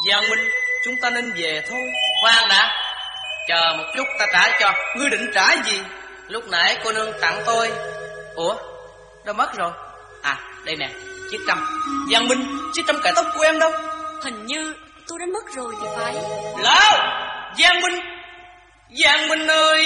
Giang Minh, chúng ta nên về thôi. Khoan đã, chờ một chút ta trả cho. Ngươi định trả gì? Lúc nãy cô nương tặng tôi. Ủa, đâu mất rồi? À, đây nè, chiếc trăm. Giang Minh, chiếc trăm cài tóc của em đâu? Hình như tôi đánh mất rồi thì phải. Lão, Giang Minh ơi.